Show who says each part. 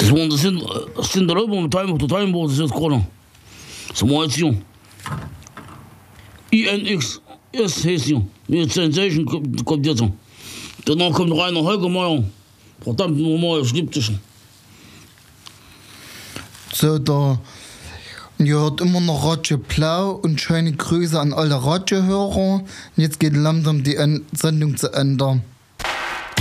Speaker 1: sind da oben mit Timeboard, das ist jetzt gerade. Das ist mal jetzt hier. INX, S heißt hier. Mit Sensation kommt jetzt. Danach kommt Rainer Holgermeier. Verdammt normal, Schnipptischen.
Speaker 2: So, ihr hört immer noch Radio Blau und schöne Grüße an alle Radiohörer. Und jetzt geht langsam die Sendung zu Ende.